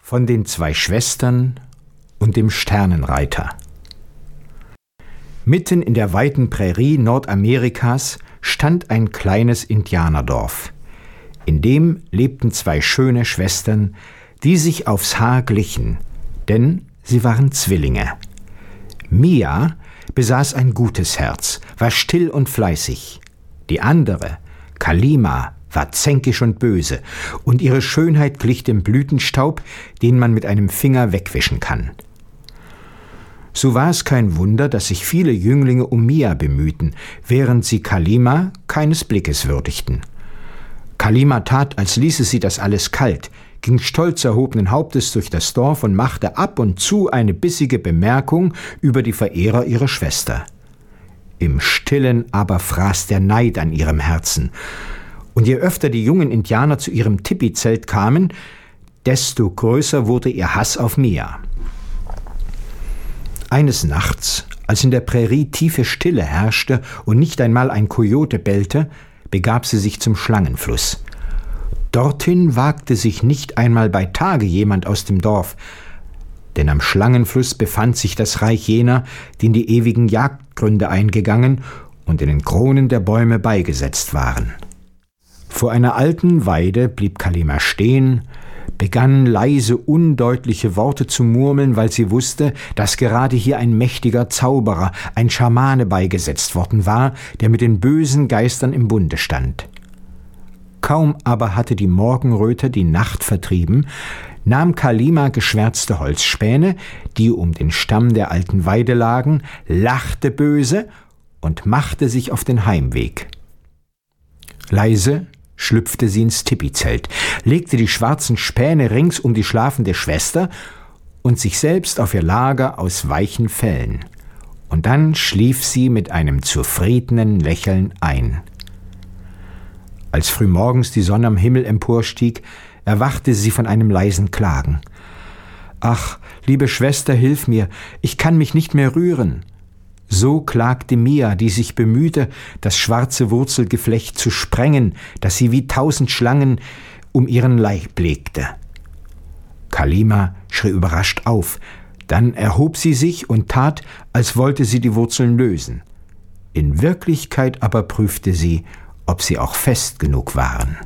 Von den zwei Schwestern und dem Sternenreiter. Mitten in der weiten Prärie Nordamerikas stand ein kleines Indianerdorf. In dem lebten zwei schöne Schwestern, die sich aufs Haar glichen, denn sie waren Zwillinge. Mia besaß ein gutes Herz, war still und fleißig. Die andere, Kalima, war zänkisch und böse, und ihre Schönheit glich dem Blütenstaub, den man mit einem Finger wegwischen kann. So war es kein Wunder, dass sich viele Jünglinge um Mia bemühten, während sie Kalima keines Blickes würdigten. Kalima tat, als ließe sie das alles kalt, ging stolz erhobenen Hauptes durch das Dorf und machte ab und zu eine bissige Bemerkung über die Verehrer ihrer Schwester. Im Stillen aber fraß der Neid an ihrem Herzen, und je öfter die jungen Indianer zu ihrem Tipizelt kamen, desto größer wurde ihr Hass auf Mia. Eines Nachts, als in der Prärie tiefe Stille herrschte und nicht einmal ein Kojote bellte, begab sie sich zum Schlangenfluss. Dorthin wagte sich nicht einmal bei Tage jemand aus dem Dorf, denn am Schlangenfluss befand sich das Reich jener, die in die ewigen Jagdgründe eingegangen und in den Kronen der Bäume beigesetzt waren. Vor einer alten Weide blieb Kalima stehen, begann leise, undeutliche Worte zu murmeln, weil sie wusste, dass gerade hier ein mächtiger Zauberer, ein Schamane beigesetzt worden war, der mit den bösen Geistern im Bunde stand. Kaum aber hatte die Morgenröte die Nacht vertrieben, nahm Kalima geschwärzte Holzspäne, die um den Stamm der alten Weide lagen, lachte böse und machte sich auf den Heimweg. Leise schlüpfte sie ins Tipizelt, legte die schwarzen Späne rings um die schlafende Schwester und sich selbst auf ihr Lager aus weichen Fellen. Und dann schlief sie mit einem zufriedenen Lächeln ein. Als frühmorgens die Sonne am Himmel emporstieg, erwachte sie von einem leisen Klagen. »Ach, liebe Schwester, hilf mir, ich kann mich nicht mehr rühren!« So klagte Mia, die sich bemühte, das schwarze Wurzelgeflecht zu sprengen, das sie wie 1000 Schlangen um ihren Leib legte. Kalima schrie überrascht auf, dann erhob sie sich und tat, als wollte sie die Wurzeln lösen. In Wirklichkeit aber prüfte sie, ob sie auch fest genug waren.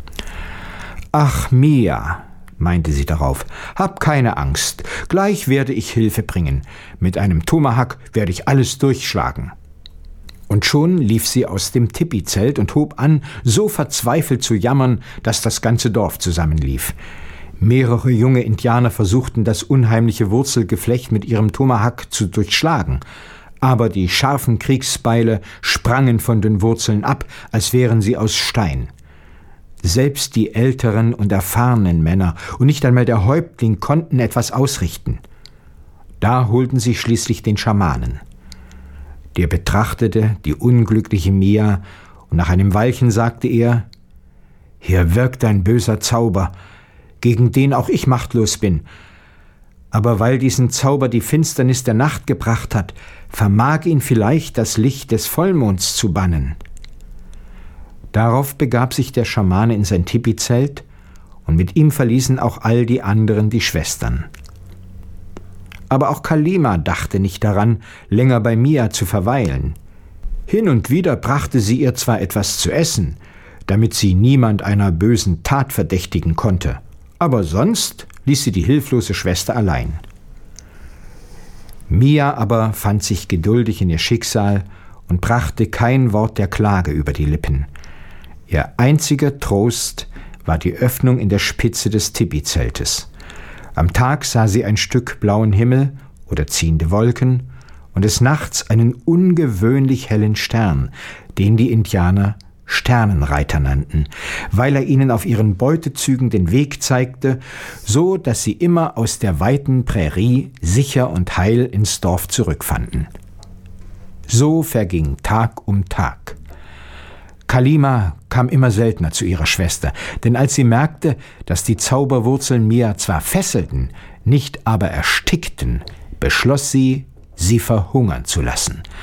»Ach, Mia«, meinte sie darauf, »hab keine Angst, gleich werde ich Hilfe bringen. Mit einem Tomahawk werde ich alles durchschlagen.« Und schon lief sie aus dem Tipizelt und hob an, so verzweifelt zu jammern, dass das ganze Dorf zusammenlief. Mehrere junge Indianer versuchten, das unheimliche Wurzelgeflecht mit ihrem Tomahawk zu durchschlagen, aber die scharfen Kriegsbeile sprangen von den Wurzeln ab, als wären sie aus Stein. Selbst die älteren und erfahrenen Männer und nicht einmal der Häuptling konnten etwas ausrichten. Da holten sie schließlich den Schamanen. Der betrachtete die unglückliche Mia und nach einem Weilchen sagte er: »Hier wirkt ein böser Zauber, gegen den auch ich machtlos bin. Aber weil diesen Zauber die Finsternis der Nacht gebracht hat, vermag ihn vielleicht das Licht des Vollmonds zu bannen.« Darauf begab sich der Schamane in sein Tipizelt, und mit ihm verließen auch all die anderen die Schwestern. Aber auch Kalima dachte nicht daran, länger bei Mia zu verweilen. Hin und wieder brachte sie ihr zwar etwas zu essen, damit sie niemand einer bösen Tat verdächtigen konnte, aber sonst ließ sie die hilflose Schwester allein. Mia aber fand sich geduldig in ihr Schicksal und brachte kein Wort der Klage über die Lippen. Ihr einziger Trost war die Öffnung in der Spitze des Tipizeltes. Am Tag sah sie ein Stück blauen Himmel oder ziehende Wolken und des Nachts einen ungewöhnlich hellen Stern, den die Indianer Sternenreiter nannten, weil er ihnen auf ihren Beutezügen den Weg zeigte, so dass sie immer aus der weiten Prärie sicher und heil ins Dorf zurückfanden. So verging Tag um Tag. Kalima kam immer seltener zu ihrer Schwester, denn als sie merkte, dass die Zauberwurzeln Mia zwar fesselten, nicht aber erstickten, beschloss sie, sie verhungern zu lassen.